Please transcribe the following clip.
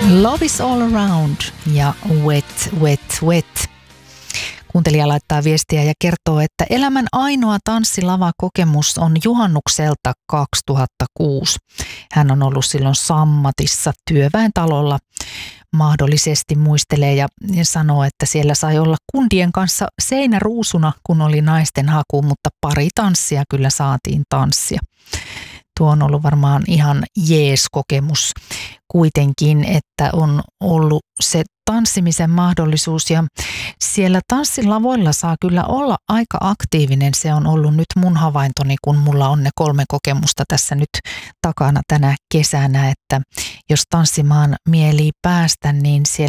Love is all around ja wet, wet, wet. Kuuntelija laittaa viestiä ja kertoo, että elämän ainoa tanssilavakokemus on juhannukselta 2006. Hän on ollut silloin Sammatissa työväentalolla. Mahdollisesti muistelee ja sanoo, että siellä sai olla kundien kanssa seinäruusuna, kun oli naisten haku, mutta pari tanssia kyllä saatiin tanssia. Tuo on ollut varmaan ihan jees kokemus kuitenkin, että on ollut se tanssimisen mahdollisuus ja siellä tanssilavoilla saa kyllä olla aika aktiivinen. Se on ollut nyt mun havaintoni, kun mulla on ne 3 kokemusta tässä nyt takana tänä kesänä, että jos tanssimaan mielii päästä, niin siellä